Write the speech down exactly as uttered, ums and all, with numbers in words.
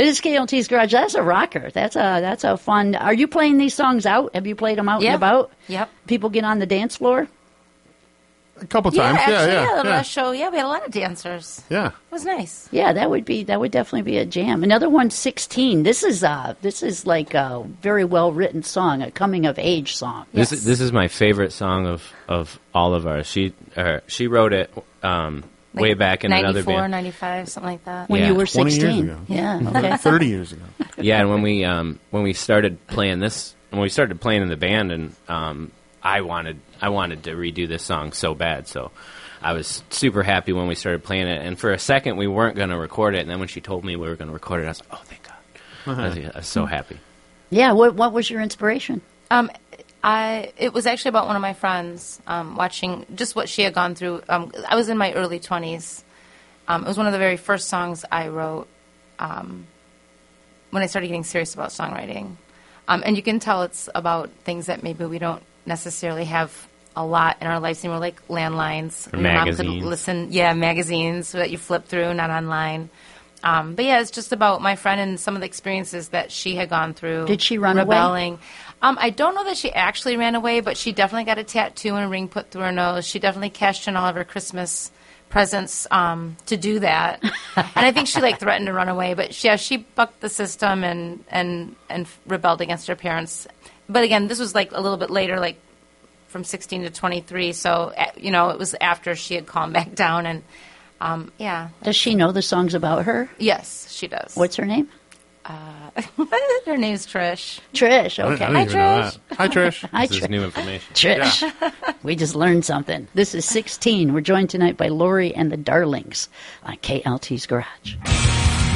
It is K L T's Garage. That's a rocker. That's a that's a fun. Are you playing these songs out? Have you played them out Yeah. and about? Yep. People get on the dance floor. A couple Yeah, times. actually, yeah, yeah, yeah. the yeah. last show, yeah, we had a lot of dancers. Yeah. It was nice. Yeah, that would be that would definitely be a jam. Another one, sixteen. This is uh this is like a very well written song, a coming of age song. This Yes. is, this is my favorite song of, of all of ours. She uh, she wrote it um, Like way back in another ninety-four, band. ninety-five, something like that. When Yeah. you were twenty years sixteen. ago. Yeah. Okay. thirty years ago. Yeah, and when we um, when we started playing this, when we started playing in the band, and um, I wanted I wanted to redo this song so bad, so I was super happy when we started playing it. And for a second, we weren't going to record it, and then when she told me we were going to record it, I was like, oh, thank God! I, was, I was so happy. Yeah. What what was your inspiration? Um, I it was actually about one of my friends um, watching just what she had gone through. Um, I was in my early twenties. Um, it was one of the very first songs I wrote um, when I started getting serious about songwriting. Um, and you can tell it's about things that maybe we don't necessarily have a lot in our lives anymore, like landlines. Or Your mom could magazines. listen, yeah, magazines that you flip through, not online. Um, but yeah, it's just about my friend and some of the experiences that she had gone through. Did she run away? rebelling. Um, I don't know that she actually ran away, but she definitely got a tattoo and a ring put through her nose. She definitely cashed in all of her Christmas presents um, to do that. And I think she like threatened to run away, but she, yeah, she bucked the system and, and, and rebelled against her parents. But again, this was like a little bit later, like from sixteen to twenty-three. So, uh, you know, it was after she had calmed back down. And um, yeah, Does she know the songs about her? yes, she does. What's her name? her name's Trish? Trish. I don't, Okay. I don't even know that. Hi, Trish. Hi, This is Trish. new information. Trish. We just learned something. This is sixteen. We're joined tonight by Lori and the Darlings on K L T's Garage.